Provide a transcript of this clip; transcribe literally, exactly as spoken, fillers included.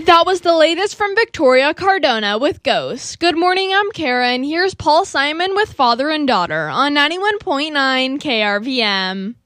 That was the latest from Victoria Cardona with Ghost. Good morning, I'm Kara, and here's Paul Simon with Father and Daughter on ninety-one point nine K R V M.